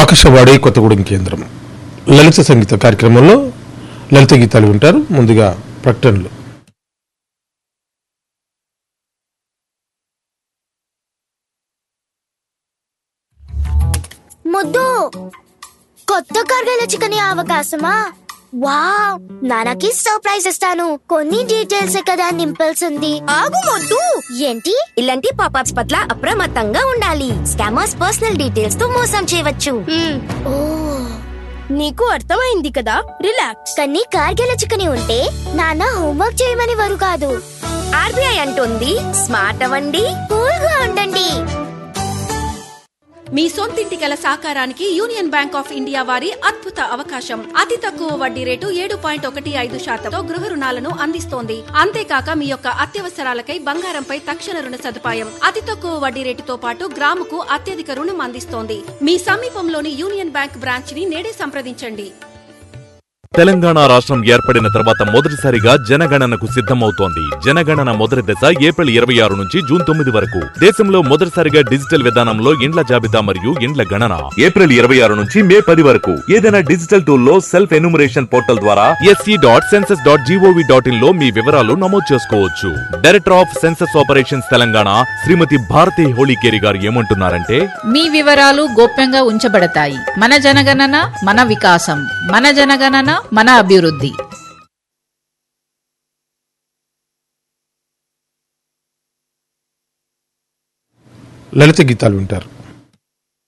ఆకాశవాణి కొత్తగూడెం కేంద్రం లలిత సంగీత కార్యక్రమంలో లలిత గీతాలు వింటారు. ముందుగా ప్రకటనలు. ముద్దు కొత్త కర్గల చికెన్ అవకాశమా? వావ్, నాన్నకి సర్ప్రైజ్ ఇస్తాను. కొన్ని డీటెయిల్స్ కదా నింపాల్సింది. ఆగు మొద్దు. ఏంటి? ఇలాంటి పాపాప్స్ పట్ల అప్రమత్తంగా ఉండాలి. స్కామర్స్ పర్సనల్ డీటెయిల్స్ తో మోసం చేయవచ్చు. ఓ, నీకు అర్థమైంది కదా, రిలాక్స్. కానీ కార్గిల చికెన్ ఉంటే నాన్న హోంవర్క్ చేయమని వారు కాదు. ఆర్బీఐ అంటుంది స్మార్ట్ అవ్వండి, కూల్ గా ఉండండి. మీ సొంతింటి కల సాకారానికి యూనియన్ బ్యాంక్ ఆఫ్ ఇండియా వారి అద్భుత అవకాశం. అతి తక్కువ వడ్డీ రేటు 7.15% గృహ రుణాలను అందిస్తోంది. అంతేకాక మీ యొక్క అత్యవసరాలకై బంగారంపై తక్షణ రుణ సదుపాయం. అతి తక్కువ వడ్డీ రేటుతో పాటు గ్రాముకు అత్యధిక రుణం అందిస్తోంది. మీ సమీపంలోని యూనియన్ బ్యాంక్ బ్రాంచ్ ని నేడే సంప్రదించండి. తెలంగాణ రాష్ట్రం ఏర్పడిన తర్వాత మొదటిసారిగా జనగణనకు సిద్ధమవుతోంది. జనగణన మొదటి దశ ఏప్రిల్ 26 నుంచి జూన్ 9 వరకు. దేశంలో మొదటిసారిగా డిజిటల్ విధానంలో ఇండ్ల జాబితా మరియు ఇండ్ల గణన ఏప్రిల్ 26 నుంచి మే 10 వరకు. ఏదైనా డిజిటల్ టూల్ లో సెల్ఫ్ ఎన్యూమరేషన్ పోర్టల్ ద్వారా sc.census.gov.in లో మీ వివరాలు నమోదు చేసుకోవచ్చు. Director of census operations Telangana శ్రీమతి భారతి హోళీకేరి గారు ఏమంటున్నారంటే, మీ వివరాలు గోప్యంగా ఉంచబడతాయి. మన జనగణన మన వికాసం, మన జనగణన మన అభివృద్ధి. లలిత గీతాలు వింటారు.